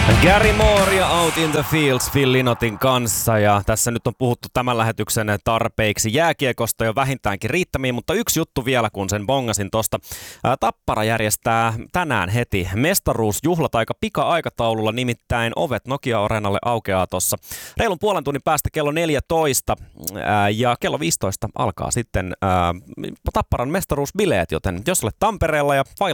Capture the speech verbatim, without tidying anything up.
Gary Moore ja Out in the Fields Phil Lynottin kanssa, ja tässä nyt on puhuttu tämän lähetyksen tarpeiksi jääkiekosta jo vähintäänkin riittämiin, mutta yksi juttu vielä, kun sen bongasin tosta. Tappara järjestää tänään heti mestaruusjuhlat aika pika-aikataululla, nimittäin ovet Nokia-areenalle aukeaa tuossa reilun puolen tunnin päästä kello neljätoista, ja kello viisitoista alkaa sitten Tapparan mestaruusbileet, joten jos olet Tampereella ja vailla